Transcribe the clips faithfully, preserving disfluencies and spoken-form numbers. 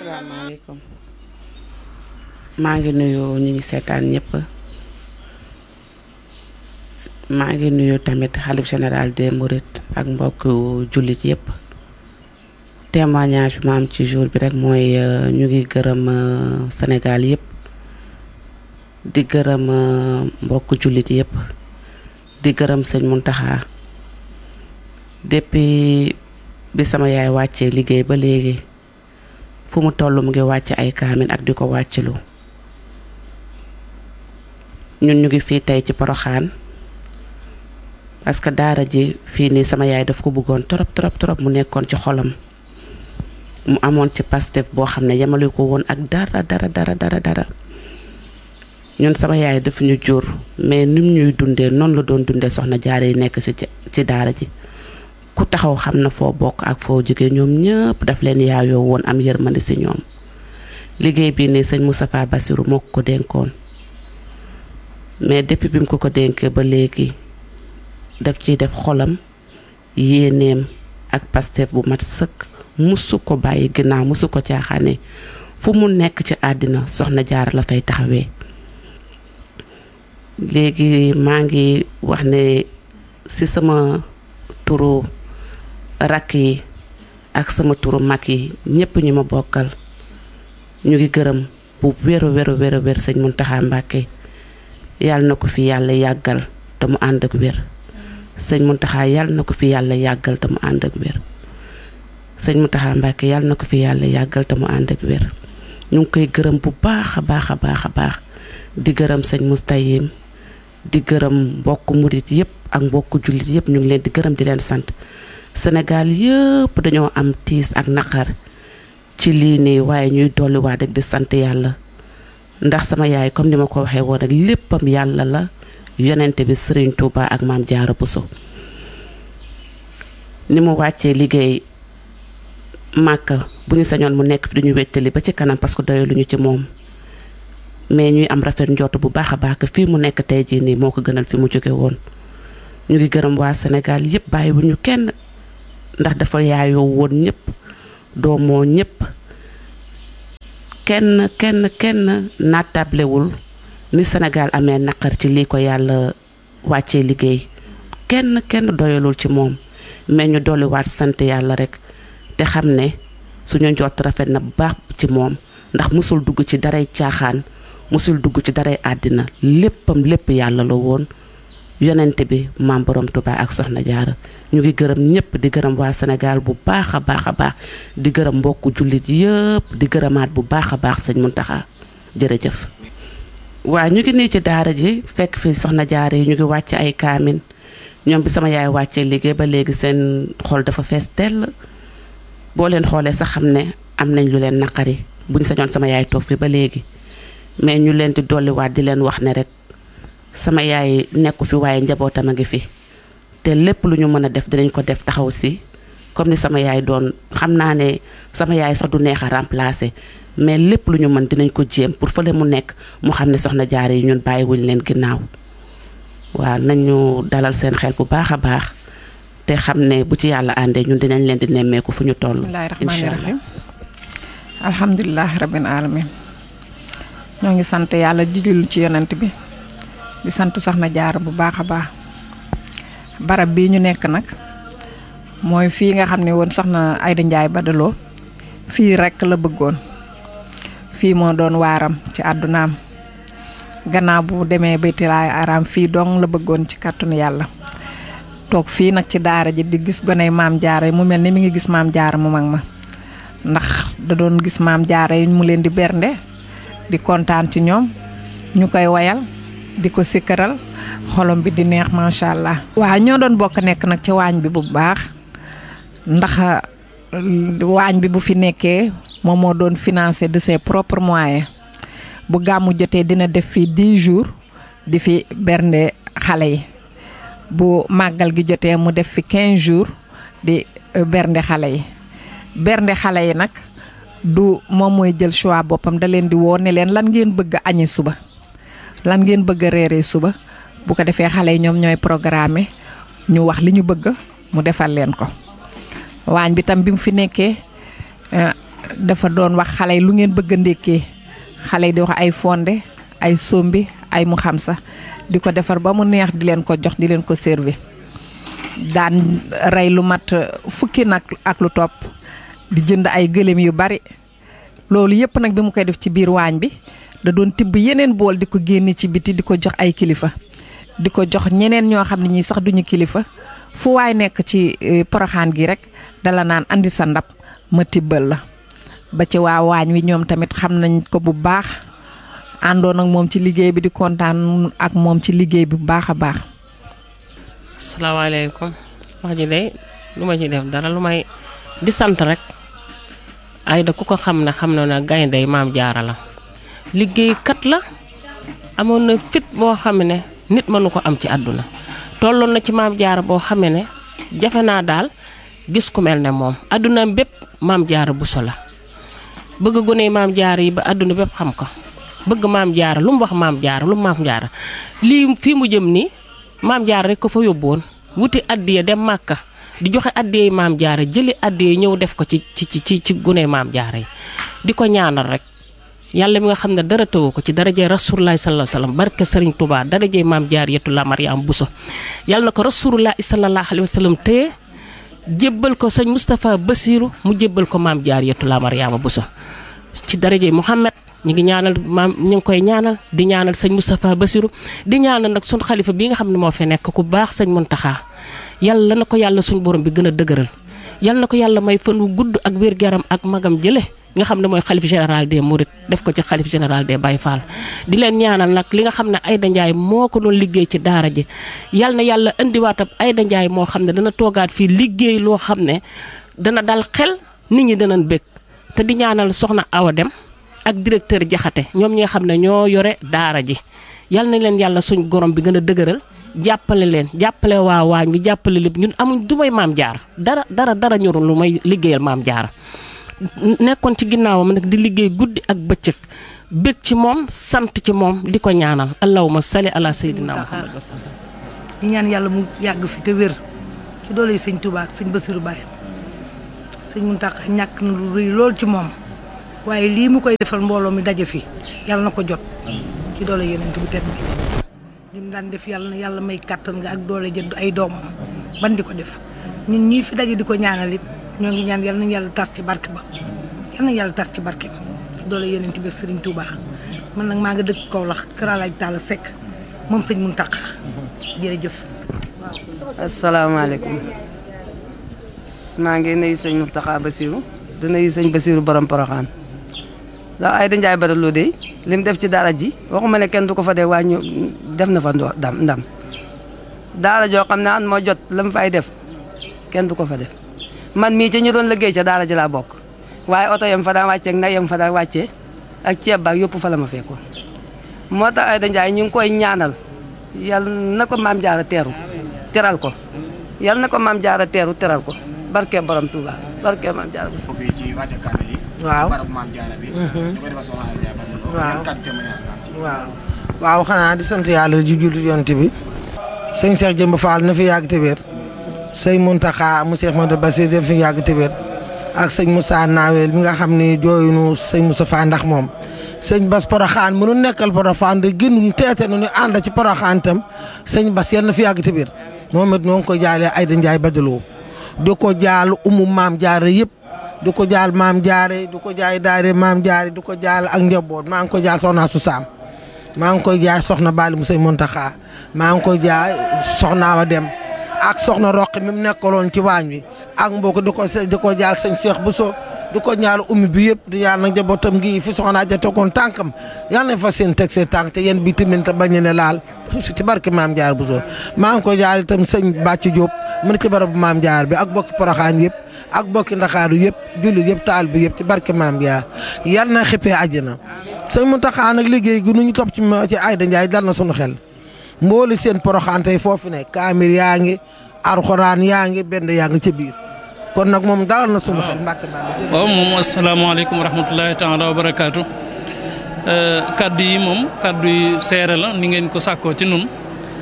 asalaamaaleykum maa ngi nuyu ñi ngi seetaan ñëpp maa ngi nuyu tamit xalif général des Mourides ak mbokk jullit yëpp témoignage bi ma am ci jour bi rek mooy ñu ngi gërëm Sénégal yëpp di gërëm mbokk jullit yëpp di gërëm sëñ Mountakha depuis bi sama yaay wàccee liggéey ba léegi fu mu toll mu ngi wàcc ay kaamin ak di ko wàccilu ñun ñu ngi fii tey ci Poroxaan parce que daara ji fii nii sama yaay daf ko bëggoon trop trop trop mu nekkoon ci xolam mu amoon ci Pastef boo xam ne yemale ko woon ak dara dara dara dara dara ñun sama yaay daf ñu jur mais nim ñuy dundee noonu la doon dundee soxna jaare yi nekk ci ci daara ji ku taxaw xam na foo bokk ak foo jóge ñoom ñëpp daf leen yaayoo woon am yërmande ci ñoom liggéey bii nii sëñ Moustapha Bassirou moo ko dénkoon mais depuis bi mu ko ko dénkee ba léegi daf ciy def xolam yéeneem ak Pastef bu mat sëkk musu ko bàyyi ginnaaw musu ko caaxaane fu mu nekk ci àddina soxna jaara la fay taxawee léegi maa ngi wax ne ci sama turu rakk yi ak sama turu mag yi ñépp ñi ma bokkal ñu ngi gërëm bu wéru wéru wéru wér sëñ Mountakha Mbacké yàlla na ko fi yàlla yàggal te mu ànd ak wér sëñ Mountakha yàlla na ko fi yàlla yàggal te mu ànd ak wér sëñ Mountakha Mbacké yàlla na ko fi yàlla yàggal te mu ànd ak wér ñu ngi koy gërëm bu baax a baax a baax a baax di gërëm sëñ Moustayim di gërëm mbokk murit yépp ak mbokk jullit yépp ñu ngi leen di gërëm di leen sant Sénégal yépp dañoo am tiis ak naqar ci lii nii waaye ñuy dolliwaat rek di sant yàlla ndax sama yaay comme ni ma ko waxee woon rek léppam yàlla la yonente bi Serigne Touba ak Maam Jaara Bousso ni mu wàccee liggéey Màkka bu ñu sañoon mu nekk fi duñu wettali ba ci kanam parce que doyaluñu ci moom mais ñuy am rafet njort bu baax a baax que fii mu nekk tey jii nii moo ko gënal fi mu jóge woon ñu ngi gërëm waa Sénégal yépp bàyyi bu ñu kenn ndax dafa yaayoo woon ñëpp doomoo ñëpp kenn kenn kenn naatablewul ni Sénégal amee naqar ci lii ko yàlla wàccee liggéey kenn kenn doyalul ci moom mais ñu dolliwaat sant yàlla rek te xam ne suñu njort rafet na bu baax ci moom ndax musul dugg ci daray caaxaan musul dugg ci daray àddina léppam lépp yàlla la woon yonente bi maam borom Touba ak soxna jaara ñu ngi gërëm ñëpp di gërëm waa Sénégal bu baax a baax a baax di gërëm mbokku jullit yëpp di gërëmaat bu baax a baax sëñ Mountakha jërëjëf. waa ñu ngi nii ci daara ji fekk fi soxna jaara yi ñu ngi wàcc ay kaamin ñoom bi sama yaay wàccee liggéey ba léegi seen xol dafa fees tell boo leen xoolee sax xam ne am nañ lu leen naqari buñ sañoon sama yaay toog fi ba léegi mais ñu leen di dolliwaat di leen wax ne rek sama yaay nekku fi waaye njabootam a ngi fi te lépp lu ñu mën a def dinañ ko def taxaw si comme ni sama yaay doon xam naa ne sama yaay sax du neex a remplacer mais lépp lu ñu mën dinañ ko jéem pour fële mu nekk mu xam ne soxna jaare yi ñun bàyyiwuñ leen ginnaaw waaw nañu dalal seen xel bu baax a baax te xam ne bu ci yàlla àndee ñun dinañ leen di nemmeeku fu ñu toll. bismillaahi rahmaani rahiim alhamdulilah rabbil alamin ñoo ngi sant yàlla di julli ci yonent bi di sant soxna jaara bu baax a baax barab bii ñu nekk nag mooy fii nga xam ne woon soxna Ayda Njaay Badaloo fii rekk la bëggoon fii moo doon waaram ci àddunaam gannaaw bu demee baytilaay araam fii dong la bëggoon ci kàttanu yàlla toog fii nag ci daara ji di gis goney maam jaara yi mu mel ni mi ngi gis maam jaara mu mag ma ndax da doon gis maam jaara yi mu leen di bernde di kontaan ci ñoom ñu koy wayal di ko sikkaral xolom bi di neex macha allah. waaw ñoo doon bokk nekk nag ci waañ bi bu baax ndax waañ bi bu fi nekkee moom moo doon financé de ses propres moyens bu gàmmu jotee dina def fi dix jours di fi bernde xale yi bu màggal gi jotee mu def fi quinze jours di bernde xale yi bernde xale yi nag du moom mooy jël choix boppam da leen di woo ne leen lan ngeen bëgg a añi suba lan ngeen bëgg a reeree suba bu ko defee xale yi ñoom ñooy programme ñu wax li ñu bëgg mu defal leen ko waañ bi tam bi mu fi nekkee dafa doon wax xale yi lu ngeen bëgg a ndékkee xale yi di wax ay fonde ay sombi ay mu xam sa di ko defar ba mu neex di leen ko jox di leen ko servi daan rey lu mat fukki nag ak lu topp di jënd ay gëléem yu bari loolu yëpp nag bi mu koy def ci biir waañ bi da doon tibb yeneen bool di ko génne ci biti di ko jox ay kilifa di ko jox ñeneen ñoo xam ne ñii sax duñu kilifa fu waay nekk ci Porokhane gi rek dala naan andi sa ndab ma tibbal la ba ci waa waañ wi ñoom tamit xam nañ ko bu baax àndoon ak moom ci liggéey bi di kontaan ak moom ci liggéey bi bu baax a baax. asalaamaaleykum wax ji de lu ma ci def dara lu may di sant rek Aida ku ko xam ne xam na ne gayndey Maam Jaara la liggéeykat la amoon na fit boo xam ne nit mënu ko am ci àdduna tolloon na ci Maam Jaara boo xamee ne jafe naa daal gis ku mel ne moom àdduna bépp Maam Jaara Buso la bëgg gune Maam Jaara yi ba àdduna bépp xam ko bëgg Maam Jaara lu mu wax Maam Jaara lu mu Maam Jaara lii fii mu jëm nii Maam Jaara rek ko fa yóbbuwoon wuti addiya dem Màkka di joxe addiya Maam Jaara jëli addiya ñëw def ko ci ci ci ci gune Maam Jaara yi di ko ñaanal rek yàlla mi nga xam ne dara tëwu ko ci darajee Rasulullaahi sallallaahu alayhi wa sallam barke Sëriñ Tuubaa darajee Maam Jaaratullaahi Mariama Buso yàlla na ko Rasulullaahi sallallaahu alayhi wa sallam téye jébbal ko sëñ Moustapha Bassirou mu jébbal ko Maam Jaaratullaahi Mariama Buso ci darajee Muhammad ñu ngi ñaanal maam ñu ngi koy ñaanal di ñaanal sëñ Moustapha Bassirou di ñaanal nag suñ xalifa bi nga xam ne moo fi nekk ku baax sëñ Muntaxa yàlla na ko yàlla suñ borom bi gën a dëgëral yàlla na ko yàlla may fan wu gudd ak wér-gu-yaram ak magam jële nga xam ne mooy xalif général des Mourides def ko ci xalif général des Baye Fall di leen ñaanal nag li nga xam ne Aida Ndiaye moo ko doon liggéey ci daara ji yàlla na yàlla indiwaatab Aida Ndiaye moo xam ne dana toogaat fii liggéey loo xam ne dana dal xel nit ñi danañ bëgg te di ñaanal soxna Awa Dem ak directeur Jaxate ñoom ñi nga xam ne ñoo yore daara ji yal na leen yàlla suñ gorom bi gën a dëgëral jàppale leen jàppale waa waañ bi jàppale lépp ñun amuñ du may Maam Jaara dara dara dara ñorul lu may liggéeyal Maam Jaara nekkoon ci ginnaawam nag di liggéey guddi ak bëccëg bëgg ci moom sant ci moom di ko ñaanal allahumma salli ala sayyidina Muhammad wa sallam di ñaan yàlla mu yàgg fi te wér ci doole sëñ Tuubaa ak sëñ Bassirou Baye sëñ Muntaxa ñàkk na lu rëy lool ci moom waaye lii mu koy defal mbooloo mi daje fi yàlla na ko jot ci doole yeneen bu tedd bi li mu daan def yàlla na yàlla may kàttan nga ak doole jënd ay doomam ban di ko def ñun ñii fi daje di ko ñaanal it ñoo ngi ñaan yàlla nañu yàlla tas ci barke ba yàlla nañu yàlla tas ci barke ba ci doole yeneen bi ak Serigne Touba man nag maa nga dëkk Kaolack Kër Alaaj Taala Seck moom sëñ Muntaxa jërëjëf. asalaamaaleykum maa ngi nuyu sëñ Mountakha Bassirou di nuyu sëñ Bassirou borom Porokhane ndax Aida Ndiaye Badara de li mu def ci daara ji waxuma ne kenn du ko fa dee waaye ñu def na fa ndam ndam daara joo xam ne an moo jot la mu fay def kenn du ko fa def man mii ci ñu doon liggéey ca daara ji laa bokk waaye oto yam fa daan wàccee ak nag yam fa daan wàccee ak ceeb baak yëpp fa la ma fekkoon moo tax Aida Ndiaye ñu ngi koy ñaanal yal na ko Maam Jaara teeru teral ko yal na ko Maam Jaara teeru teral ko barke borom Touba barke Maam Jaara bu ko fii ci wàcce kaamil yi waaw barab Maam Jaara bi di ko defal soxna Aida Ndiaye waaw kat témoignage ci waaw waaw xanaa di sant yàlla ju julli yonent bi sëñ Cheikh Jëmb Fall na fi yàgg te wér sëñ Muntaxa mu Cheikh Modou Bassir def fi yàgg te wér ak sëñ Moussa Nawel mi nga xam ni jooyunu sëñ Moussa Fa ndax moom sëñ Bass Porokhane mënu nekkal Porokhane de gënuñu teete nu ñu ànd ci Porokhane tam sëñ Bass yal na fi yàgg te wér moom it noo ngi ko jaalee Aida Ndiaye Badaloo di ko jaal umu Maam Jaara yëpp di ko jaal Maam Jaara di ko jaay daare Maam Jaara di ko jaal ak njaboot maa ngi ko jaal soxna su saam maa ngi koy jaay soxna Bali mu sëñ Muntaxa maa ngi koy jaay soxna Awa Dem ak soxna Roqi mi mu nekkaloon ci waañ wi ak mbokk di ko di ko jaal sëñ Cheikh Bousso di ko ñaal ummi bi yëpp di ñaan nag njabootam gi fi soxna ja tegoon tànkam yal nañ fa seen teg seen tànk te yéen bi tamit te bañ ne laal ci barke Maam Jaara Bousso maa ngi koy jaal itam sëñ Bàcc Diop mu ne ci barabu Maam Jaara bi ak bokki Porokhane yëpp ak bokki Ndakaaru yëpp jullit yëpp taal bi yëpp ci barke Maam Jaara yal na xippee àjjana sëñ Muntaxa nag liggéey gi nu ñu topp ci ci Aida Ndiaye dal na sunu xel mbooli seen Porokhane tey foofu ne kaamir yaa ngi alxuraan yaa ngi benn yaa ngi ca biir kon nag moom dalal na sunu xel mbàkke bàll waaw moom asalaamaaleykum wa rahmatulahi taala wa barakaatu kaddu yi moom kaddu yi seere la ni ngeen ko sàkkoo ci nun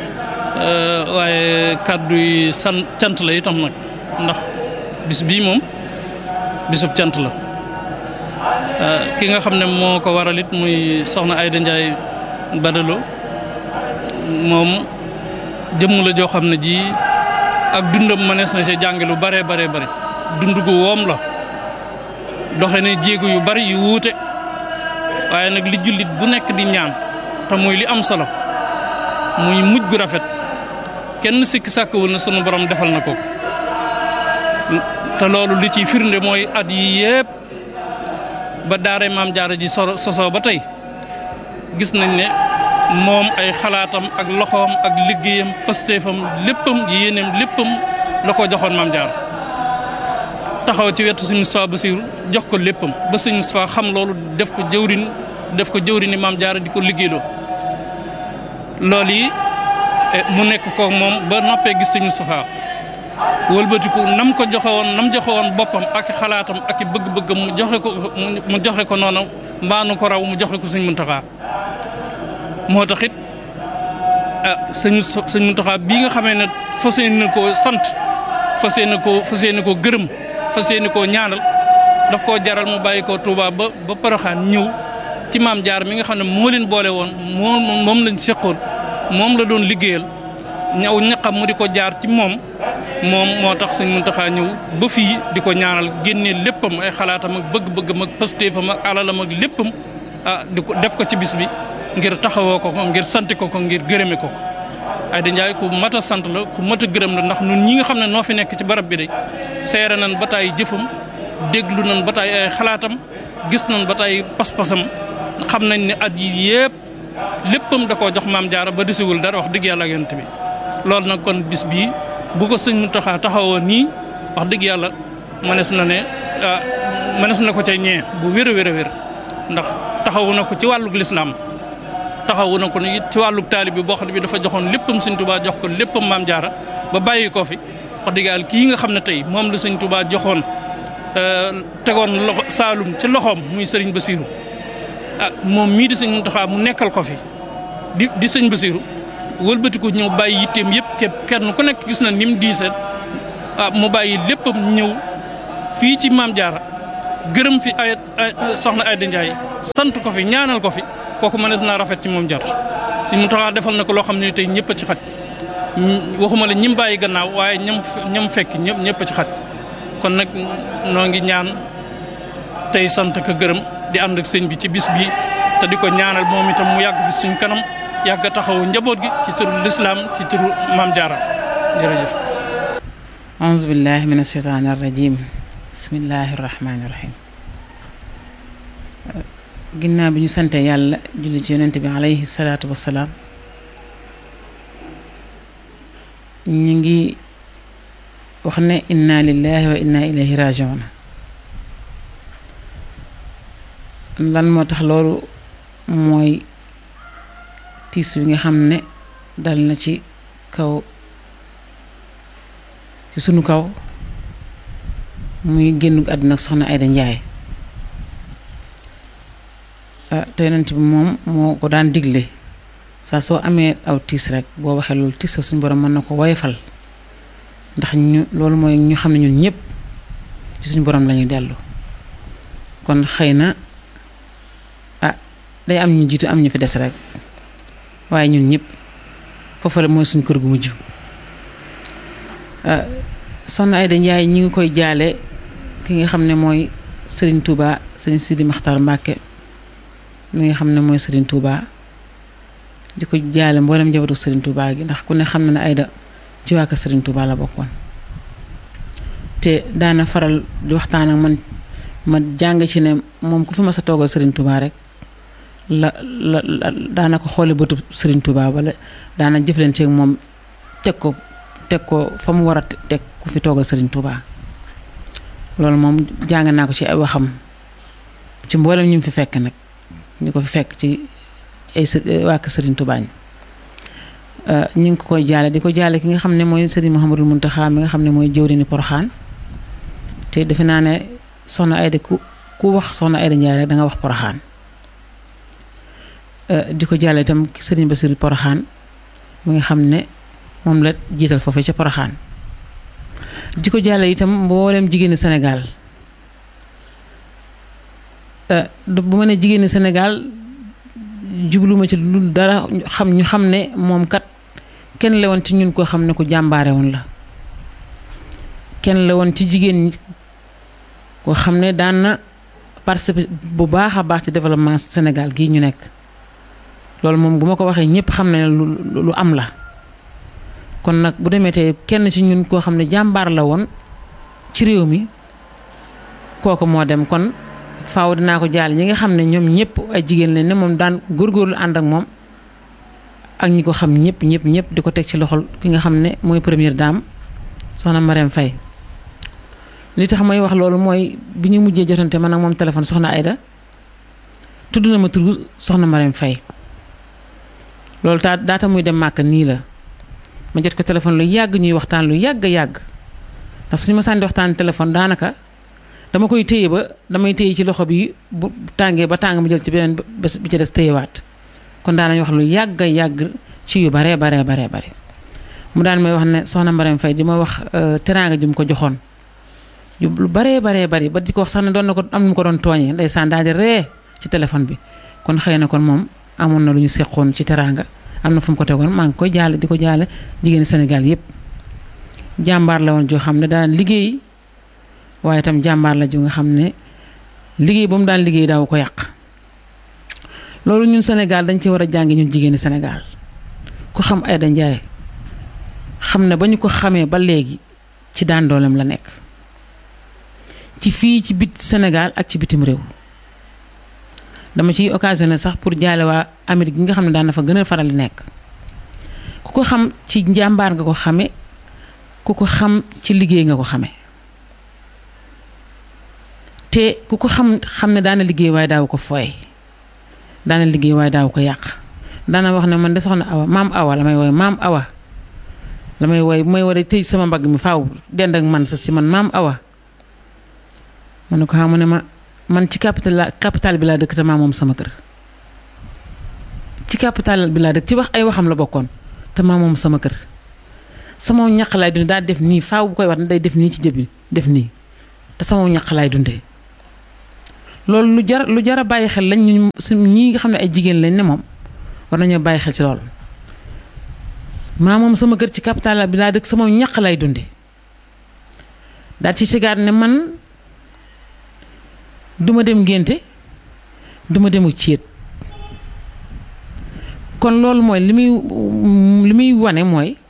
waaye kaddu yi san cant la itam nag ndax bis bii moom bisub cant la ki nga xam ne moo ko waral it muy soxna Aïda Ndiaye Badalo moom jëmm la joo xam ne ji ak dundam mënees na ci jànge lu bare bare bari dund gu woom la doxe ne jéego yu bari yu wuute waaye nag li jullit bu nekk di ñaan te muy li am solo muy mujj gu rafet kenn sikki sàkkawul na sunu borom defal na ko te loolu li ciy firnde mooy at yi yépp ba daare maam jaara ji sosoo ba tey gis nañ ne moom ay xalaatam ak loxoom ak liggéeyam pastéefam léppam yéeneem léppam la ko joxoon maam jaara taxaw ci wetu sëñ Moustapha Bassirou jox ko léppam ba sëñ Moustapha xam loolu def ko jëwrin def ko jëwrini maam jaara di ko liggéeyloo loolu yi mu nekk ko moom ba noppee gis sëñ Moustapha wëlbatiku nam ko joxe woon nam joxe woon boppam ak xalaatam ak bëgg-bëggam mu joxe ko mu joxe ko noonu mbaanu ko raw mu joxe ko sëñ Muntaxa moo tax it ah sëñ sëñ Muntaxa bii nga xamee ne fas yéene na koo sant fas yéene koo fas yéene koo gërëm fas yéene koo ñaanal daf koo jaral mu bàyyi koo Touba ba ba Poroxaan ñëw ci maam jaar mi nga xam ne moo leen boole woon moom moom lañ seqoon moom la doon liggéeyal ñaw ñaqam mu di ko jaar ci moom moom moo tax sëñ Muntaxa ñëw ba fii di ko ñaanal génnee léppam ay xalaatam ak bëgg-bëggam ak pastéefam ak alalam ak léppam ah di ko def ko ci bis bi ngir taxawoo ko ko ngir sant ko ko ngir gërëme ko ko Aïda Ndiaye ku mat a sant la ku mat a gërëm la ndax ñun ñi nga xam ne noo fi nekk ci barab bi de seere nañ ba taay jëfam déglu nañ ba taay ay xalaatam gis nañ ba taay pas-pasam xam nañ ne at yi yëpp léppam da koo jox maam jaara ba desiwul dara wax dëgg yàlla ak yonent bi loolu nag kon bis bii bu ko sëñ Muntaxa taxawoo nii wax dëgg yàlla mënees na ne mënees na ko ca ñee bu wér a wér a wér ndax taxawu na ko ci wàllug lislaam taxawu na ko it ci wàllug taalib bi boo xam ne bi dafa joxoon léppam sëñ Tuubaa jox ko léppam maam jaara ba bàyyi ko fi wax dëgg yàlla kii nga xam ne tey moom la sëñ Tuubaa joxoon tegoon loxo Saalum ci loxoom muy sëriñ Basiiru ah moom mii di sëñ Muntaxa mu nekkal ko fi di di sëñ Basiiru wëlbati ko ñëw bàyyi yitteem yëpp képp kenn ku nekk gis na ni mu diisee ah mu bàyyi léppam ñëw fii ci maam jaara gërëm fi ay soxna Aïda Ndiaye sant ko fi ñaanal ko fi kooku mënees naa rafet ci moom jot si mu taxaa defal na ko loo xam ne tey ñëpp a ci xaj waxuma la ñim bàyyi gannaaw waaye ñam ñam fekk ñëpp ñëpp a ci xaj kon nag noo ngi ñaan tey sant ko gërëm di ànd ak sëñ bi ci bis bi te di ko ñaanal moom itam mu yàgg fi suñ kanam yàgg a taxawu njaboot gi ci turu lislaam ci turu maam jaara jërëjëf auzu billahi min asheytaani arrajim bismillahi rahmaani rahim ginnaaw bi ñu sante yàlla julli ci yonent bi alayhi salaatu wassalaam ñu ngi wax ne inna lillahi wa inna ilayhi rajiun lan moo tax loolu mooy tiis wi nga xam ne dal na ci kaw ci sunu kaw muy génn àdduna soxna Aïda Ndiaye te yonent bi moom moo ko daan digle saa soo amee aw tiis rek boo waxee loolu tiis suñu borom mën na ko woyofal ndax ñu loolu mooy ñu xam ne ñun ñëpp ci suñu borom lañuy dellu kon xëy na ah day am ñu jiitu am ñu fi des rek waaye ñun ñëpp foofu la mooy suñu kër gu mujj soxna Aïda Ndiaye ñi ngi koy jaale ki nga xam ne mooy Serigne Touba Serigne Sidi Makhtar Mbacké mi nga xam ne mooy Serigne Touba di ko jaale mboolem njabootu Serigne Touba gi ndax ku ne xam na ne Aïda ci waa kër Serigne Touba la bokkoon te daana faral di waxtaan ak man ma jàng ci ne moom ku fi ma sa toogal Serigne Touba rek la la daana ko xoole bëtu Serigne Touba wala daana jëflante ak moom teg ko teg ko fa mu war a teg ku fi toogal Serigne Touba loolu moom jàng naa ko ci ay waxam ci mboolem ñu fi fekk nag ñu ko fi fekk ci ay waa kër Serigne Touba ñi ñu ngi ko koy jaale di ko jaale ki nga xam ne mooy Serigne Mouhamadul Mountakha mi nga xam ne mooy jëwriñu Poroxaan te defe naa ne soxna Aïda ku ku wax soxna Aïda Ndiaye rek da nga wax Poroxaan di ko jaale itam Serigne Bassirou Poroxaan mi nga xam ne moom la jiital foofee ca Poroxaan di ko jaale itam mboolem jigéenu Sénégal bu ma ne jigéen ñi Sénégal jubluma ci lu dara xam ñu xam ne moom kat kenn la woon ci ñun koo xam ne ku jàmbaare woon la kenn la woon ci jigéen ñi koo xam ne daan na participer bu baax a baax ci développement Sénégal gii ñu nekk loolu moom bu ma ko waxee ñëpp xam ne lu lu am la kon nag bu demee tey kenn ci ñun koo xam ne jàmbaar la woon ci réew mi kooku moo dem kon faaw dinaa ko jaal ñi nga xam ne ñoom ñëpp ay jigéen lañ ne moom daan góorgóorlu ànd ak moom ak ñi ko xam ñëpp ñëpp ñëpp di ko teg ci loxol ki nga xam ne mooy première dame soxna Marème Faye li tax may wax loolu mooy bi ñu mujjee jotante man ak moom téléphone soxna Aïda tudd na ma tur soxna Marème Faye loolu taa daata muy dem màkk nii la ma jot ko téléphone lu yàgg ñuy waxtaan lu yàgg yàgg ndax suñu ma sànni waxtaan téléphone daanaka dama koy téye ba damay téye ci loxo bi bu tàngee ba tàng ma jël ci beneen bés bi ci des téyewaat kon daanañ wax lu yàgg yàgg ci yu baree baree baree bare mu daan may wax ne soxna Marème Faye di ma wax teraanga ju mu ko joxoon yu lu baree baree bari ba di ko wax sax ne doon na ko am nu mu ko doon tooñee ndeysaan daal di ree ci téléphone bi kon xëy na kon moom amoon na lu ñu seqoon ci teraanga am na fu mu ko tegoon maa ngi koy jaale di ko jaale jigéeni Sénégal yépp jàmbaar la woon joo xam ne daan liggéey waaye itam jàmbaar la ju nga xam ne liggéey ba mu daan liggéey daaw ko yàq loolu ñun Sénégal dañ ci war a jàngi ñun jigéeni Sénégal ku xam Aïda Ndiaye xam ne ba ñu ko xamee ba léegi ci daan dooleem la nekk ci fii ci bit Sénégal ak ci bitim réew dama ciy occasionné sax pour jaale waa Amérique gi nga xam ne daan na fa gën a faral di nekk ku ko xam ci njàmbaar nga ko xame ku ko xam ci liggéey nga ko xame te ku ko xam xam ne daana liggéey waaye daaw ko fooy daana liggéey waaye daaw ko yàq daana wax ne man de soxna Awa maam Awa la may woy maam Awa la may woy bu may war a tëj sama mbagg mi faaw dend ak man sa si man maam Awa ma ne ko xam ne ma man ci capital la capital bi laa dëkk te maa moom sama kër ci capital bi laa dëkk ci wax ay waxam la bokkoon te maa moom sama kër sama ñaq laay dundee daal def nii faaw bu koy wax ne day def nii ci jëbi def nii te sama ñaq laay dundee loolu lu jar lu jar a bàyyi xel lañ ñu ñii nga xam ne ay jigéen lañ ne moom war nañoo bàyyi xel ci loolu maa moom sama kër ci capital bi laa dëkk sama ñaq laay dundee daal ci sigaat ne man duma dem ngénte duma demu céet kon loolu mooy li muy li muy wane mooy